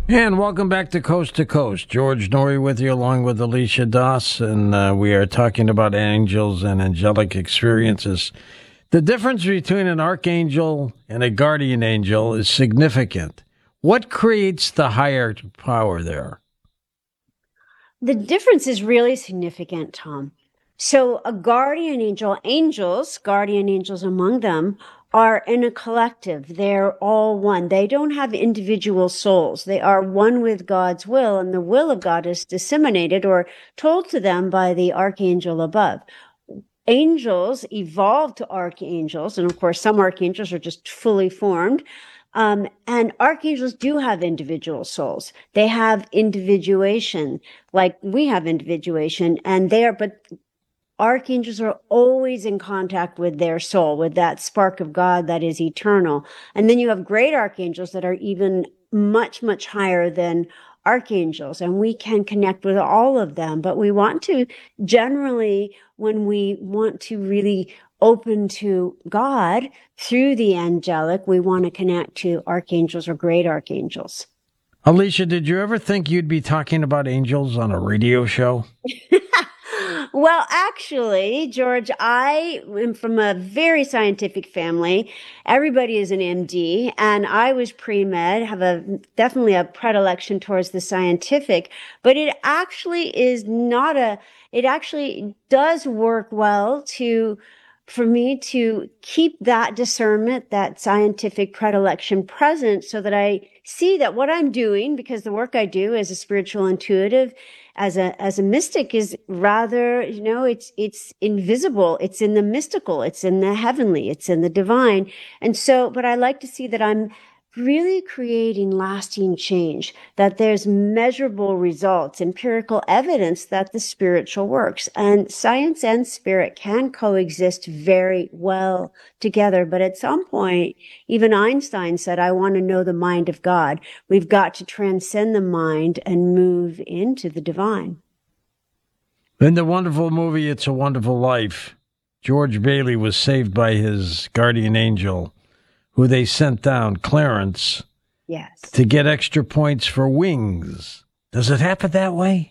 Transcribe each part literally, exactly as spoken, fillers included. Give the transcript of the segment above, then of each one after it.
And welcome back to Coast to Coast. George Noory with you along with Alicia Doss, and uh, we are talking about angels and angelic experiences. The difference between an archangel and a guardian angel is significant. What creates the higher power there? The difference is really significant, Tom. So a guardian angel, angels, guardian angels among them, are in a collective. They're all one. They don't have individual souls. They are one with God's will, and the will of God is disseminated or told to them by the archangel above. Angels evolved to archangels, and of course, some archangels are just fully formed. Um, and archangels do have individual souls. They have individuation, like we have individuation, and they are, but archangels are always in contact with their soul, with that spark of God that is eternal. And then you have great archangels that are even much, much higher than archangels, and we can connect with all of them. But we want to generally, when we want to really open to God through the angelic, we want to connect to archangels or great archangels. Alicia, did you ever think you'd be talking about angels on a radio show? Well, actually, George, I am from a very scientific family. Everybody is an M D, and I was pre-med, have a definitely a predilection towards the scientific, but it actually is not a, it actually does work well to, for me to keep that discernment, that scientific predilection present so that I see that what I'm doing, because the work I do as a spiritual intuitive, as a, as a mystic is rather, you know, it's, it's invisible. It's in the mystical. It's in the heavenly. It's in the divine. And so, but I like to see that I'm really creating lasting change, that there's measurable results, empirical evidence that the spiritual works. And science and spirit can coexist very well together. But at some point, even Einstein said, I want to know the mind of God. We've got to transcend the mind and move into the divine. In the wonderful movie It's a Wonderful Life, George Bailey was saved by his guardian angel, who they sent down, Clarence, yes, to get extra points for wings. Does it happen that way?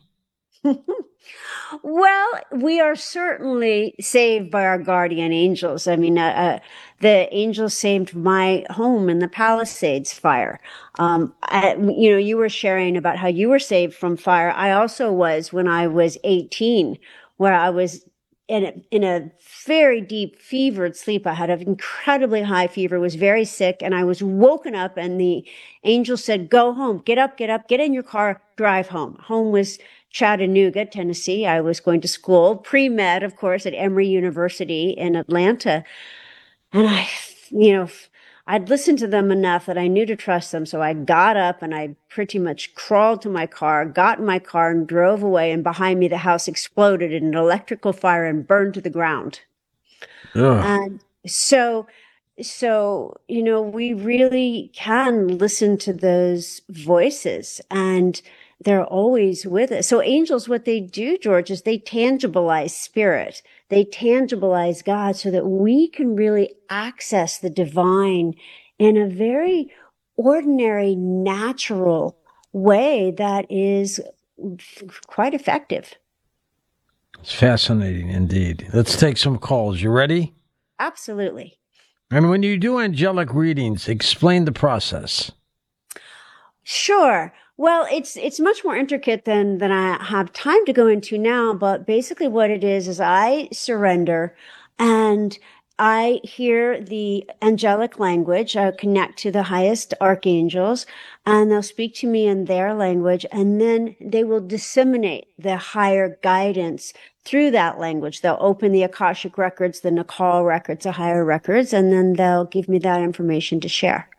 Well, we are certainly saved by our guardian angels. I mean, uh, uh, the angels saved my home in the Palisades fire. Um, I, you know, you were sharing about how you were saved from fire. I also was when I was eighteen, where I was in a, in a very deep fevered sleep. I had an incredibly high fever, was very sick, and I was woken up, and the angel said, go home, get up, get up, get in your car, drive home. Home was Chattanooga, Tennessee. I was going to school, pre-med, of course, at Emory University in Atlanta. And I, you know, I'd listened to them enough that I knew to trust them. So I got up and I pretty much crawled to my car, got in my car and drove away. And behind me, the house exploded in an electrical fire and burned to the ground. Ugh. And so, so, you know, we really can listen to those voices, and they're always with us. So angels, what they do, George, is they tangibilize spirit. They tangibilize God so that we can really access the divine in a very ordinary, natural way that is quite effective. It's fascinating indeed. Let's take some calls. You ready? Absolutely. And when you do angelic readings, explain the process. Sure. Well, it's it's much more intricate than than I have time to go into now, but basically what it is is I surrender and I hear the angelic language. I connect to the highest archangels, and they'll speak to me in their language, and then they will disseminate the higher guidance through that language. They'll open the Akashic records, the Nakal records, the higher records, and then they'll give me that information to share.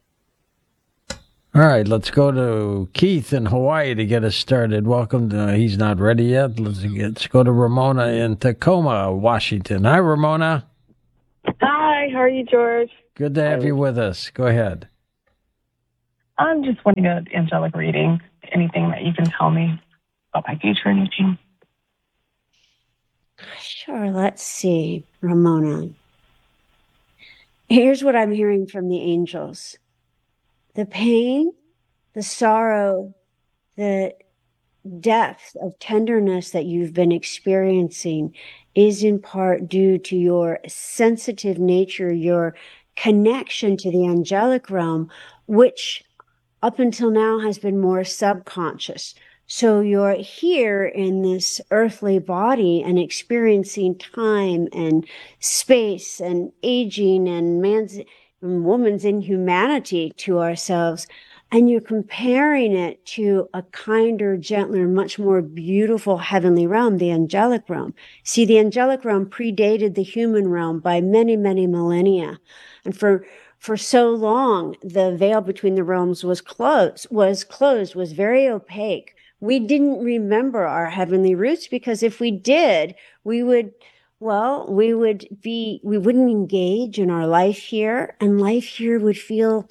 All right, let's go to Keith in Hawaii to get us started. Welcome to, he's not ready yet. Let's, get, let's go to Ramona in Tacoma, Washington. Hi, Ramona. Hi, how are you, George? Good to have you with us. Go ahead. I'm just wanting an angelic reading. Anything that you can tell me about my future, anything? Sure, let's see, Ramona. Here's what I'm hearing from the angels. The pain the sorrow, the depth of tenderness that you've been experiencing is in part due to your sensitive nature, your connection to the angelic realm, which up until now has been more subconscious. So you're here in this earthly body and experiencing time and space and aging and man's and woman's inhumanity to ourselves. And you're comparing it to a kinder, gentler, much more beautiful heavenly realm, the angelic realm. See, the angelic realm predated the human realm by many, many millennia. And for For so long, the veil between the realms was closed, was closed, was very opaque. We didn't remember our heavenly roots because if we did, we would, well, we would be, we wouldn't engage in our life here, and life here would feel,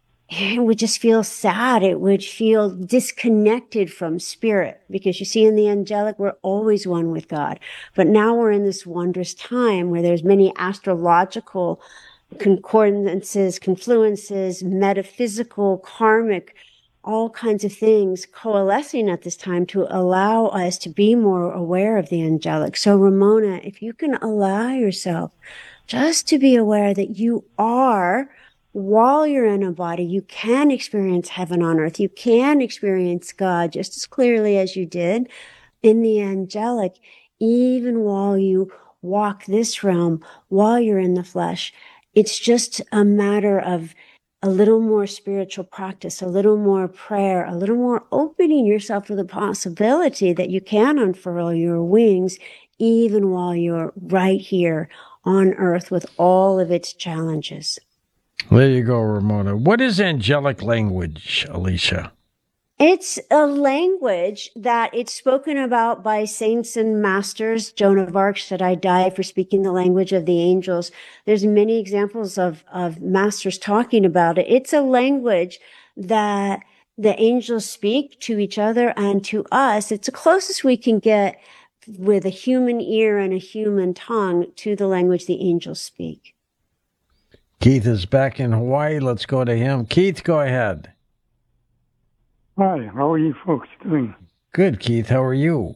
it would just feel sad. It would feel disconnected from spirit because you see, in the angelic, we're always one with God. But now we're in this wondrous time where there's many astrological concordances, confluences, metaphysical, karmic, all kinds of things coalescing at this time to allow us to be more aware of the angelic. So Ramona, if you can allow yourself just to be aware that you are, while you're in a body, you can experience heaven on earth. You can experience God just as clearly as you did in the angelic, even while you walk this realm, while you're in the flesh. It's just a matter of a little more spiritual practice, a little more prayer, a little more opening yourself to the possibility that you can unfurl your wings even while you're right here on earth with all of its challenges. There you go, Ramona. What is angelic language, Alicia? It's a language that it's spoken about by saints and masters. Joan of Arc said, I die for speaking the language of the angels. There's many examples of, of masters talking about it. It's a language that the angels speak to each other and to us. It's the closest we can get with a human ear and a human tongue to the language the angels speak. Keith is back in Hawaii. Let's go to him. Keith, go ahead. Hi, how are you folks doing? Good, Keith. How are you?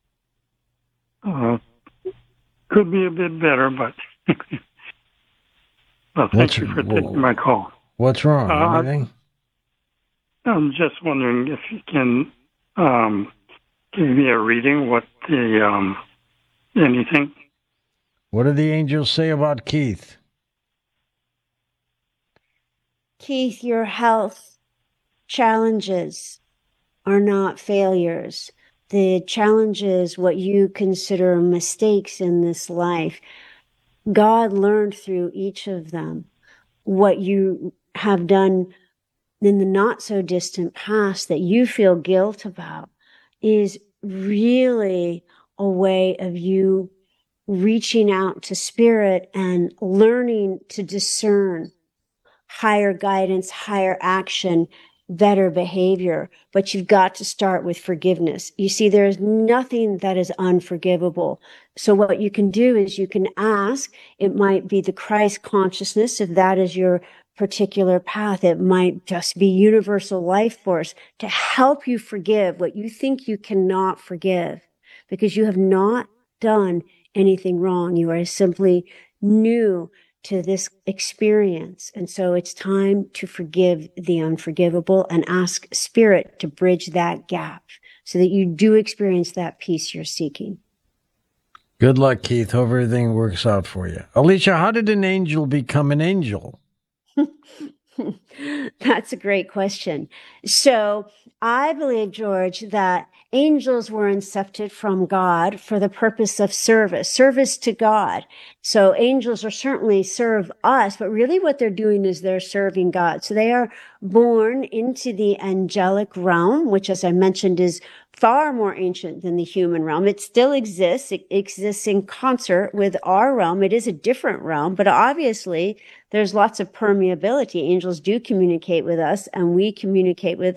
Uh, could be a bit better, but well, thank What's- you for whoa. taking my call. What's wrong? Uh, Anything? I'm just wondering if you can um, give me a reading. What the um, anything? What do the angels say about Keith? Keith, your health challenges are not failures. The challenges, what you consider mistakes in this life, God learned through each of them. What you have done in the not so distant past that you feel guilt about is really a way of you reaching out to spirit and learning to discern higher guidance, higher action, better behavior. But you've got to start with forgiveness. You see, there's nothing that is unforgivable. So what you can do is you can ask, it might be the Christ consciousness, if that is your particular path. It might just be universal life force to help you forgive what you think you cannot forgive, because you have not done anything wrong. You are simply new to this experience. And so it's time to forgive the unforgivable and ask spirit to bridge that gap so that you do experience that peace you're seeking. Good luck, Keith. Hope everything works out for you. Alicia, how did an angel become an angel? That's a great question. So I believe, George, that angels were incepted from God for the purpose of service, service to God. So angels are certainly serve us, but really what they're doing is they're serving God. So they are born into the angelic realm, which, as I mentioned, is far more ancient than the human realm. It still exists. It exists in concert with our realm. It is a different realm, but obviously there's lots of permeability. Angels do communicate with us, and we communicate with